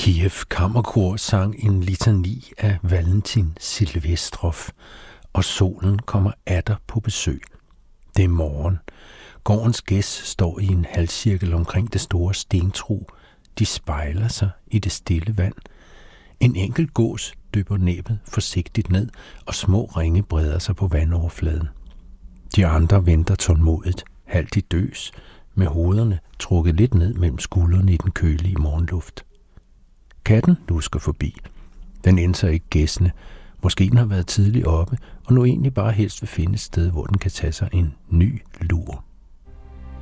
Kiev Kammerkor sang en litani af Valentin Silvestrov, og solen kommer atter på besøg. Det er morgen. Gårdens gæs står i en halvcirkel omkring det store stentro. De spejler sig i det stille vand. En enkelt gås dypper næbbet forsigtigt ned, og små ringe breder sig på vandoverfladen. De andre venter tålmodigt, halvt i døs, med hovederne trukket lidt ned mellem skuldrene i den kølige morgenluft. Katten lusker forbi. Den indser ikke gæssene. Måske den har været tidligt oppe, og nu egentlig bare helst vil finde et sted, hvor den kan tage sig en ny lur.